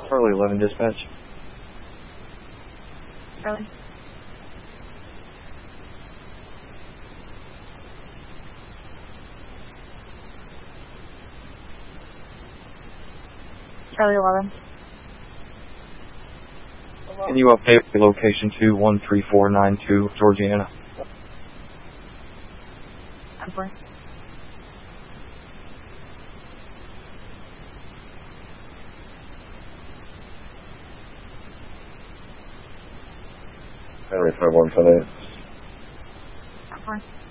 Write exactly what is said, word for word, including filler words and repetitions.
Charlie eleven dispatch. Charlie. Charlie eleven. Can you update the location to one three four nine two, Georgiana? I'm sorry. Henry five one seven eight. I'm sorry.